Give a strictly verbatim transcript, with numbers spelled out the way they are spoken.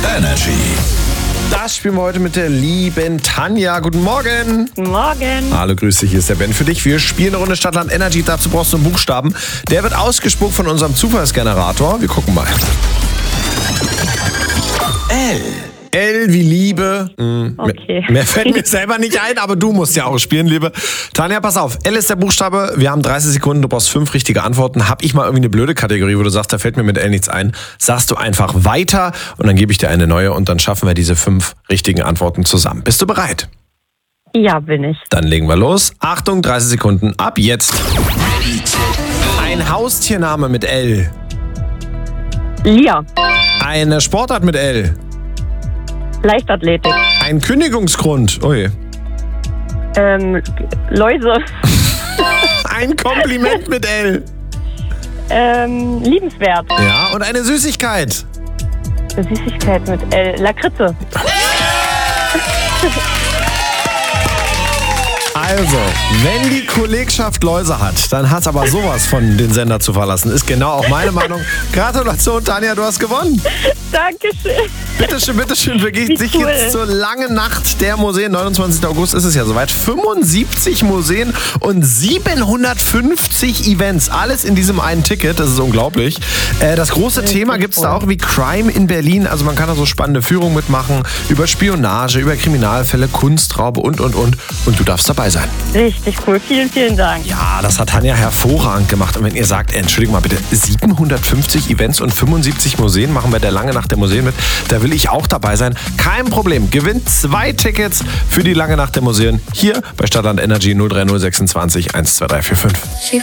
Energy. Das spielen wir heute mit der lieben Tanja. Guten Morgen. Guten Morgen. Hallo, grüß dich, hier ist der Ben für dich. Wir spielen eine Runde Stadtland Energy, dazu brauchst du einen Buchstaben. Der wird ausgespuckt von unserem Zufallsgenerator. Wir gucken mal. L. L wie Liebe. Hm, Okay. Mehr, mehr fällt mir selber nicht ein, aber du musst ja auch spielen, liebe Tanja. Pass auf, L ist der Buchstabe. Wir haben dreißig Sekunden, du brauchst fünf richtige Antworten. Hab ich mal irgendwie eine blöde Kategorie, wo du sagst, da fällt mir mit L nichts ein, sagst du einfach weiter und dann gebe ich dir eine neue und dann schaffen wir diese fünf richtigen Antworten zusammen. Bist du bereit? Ja, bin ich. Dann legen wir los. Achtung, dreißig Sekunden ab jetzt. Ein Haustiername mit L. Lia. Eine Sportart mit L. Leichtathletik. Ein Kündigungsgrund. Ui. Ähm, Läuse. Ein Kompliment mit L. Ähm, liebenswert. Ja, und eine Süßigkeit. Süßigkeit mit L. Lakritze. Also, wenn die Kollegschaft Läuse hat, dann hat es aber sowas von den Sender zu verlassen. Ist genau auch meine Meinung. Gratulation, Tanja, du hast gewonnen. Dankeschön. Bitteschön, bitteschön, begegnet Wie sich cool. jetzt zur langen Nacht der Museen. neunundzwanzigsten August ist es ja soweit. fünfundsiebzig Museen und siebenhundertfünfzig Events. Alles in diesem einen Ticket. Das ist unglaublich. Äh, das große Richtig Thema gibt es da cool. auch wie Crime in Berlin. Also man kann da so spannende Führungen mitmachen. Über Spionage, über Kriminalfälle, Kunstraube und, und, und. Und du darfst dabei sein. Richtig cool. Vielen, vielen Dank. Ja, das hat Tanja hervorragend gemacht. Und wenn ihr sagt, Entschuldigung mal bitte, siebenhundertfünfzig Events und fünfundsiebzig Museen machen bei der Lange Nacht der Museen mit, da will ich auch dabei sein. Kein Problem. Gewinnt zwei Tickets für die Lange Nacht der Museen hier bei Stadtland Energy null drei null sechsundzwanzig eins zwei drei vier fünf.